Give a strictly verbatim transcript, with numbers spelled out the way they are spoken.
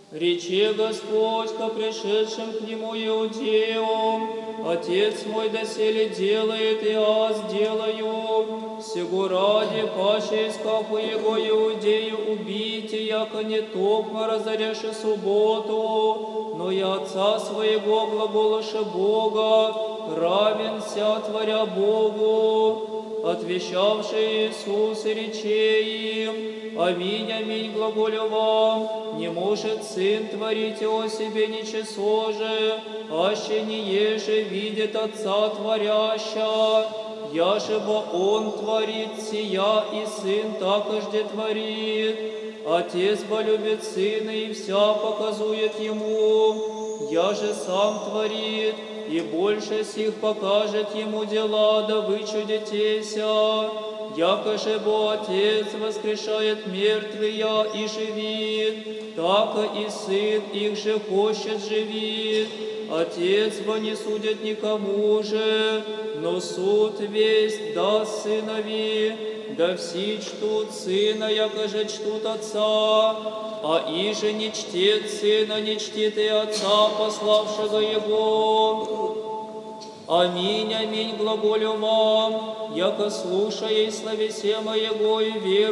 Рече Господь ко пришедшим к Нему иудеям: Отец мой доселе делает, и аз делаю. Сего ради, паче искаху Его иудею убийте, яко не токмо разоряше субботу, но и Отца своего глаголоше Бога, равенся творя Богу. Отвещавший Иисус и рече им: Аминь, аминь, глаголю вам, не может Сын творить о себе ничего же, аще не еже видит Отца творяща. Яже бы Он творит сия, и Сын такожде творит. Отец бы любит Сына и вся показует Ему. Яже Сам творит, и больше сих покажет Ему дела, да вы чудитеся. Якоже бо Отец воскрешает мертвия и живит, так и Сын их же хочет живит. Отец бо не судит никому же, но суд весь даст Сынови, да все чтут Сына, якоже чтут Отца, а иже не чтит Сына, не чтит и Отца, пославшего Его. Аминь, аминь, глаголю вам, яко слушай словесе моего и веруй.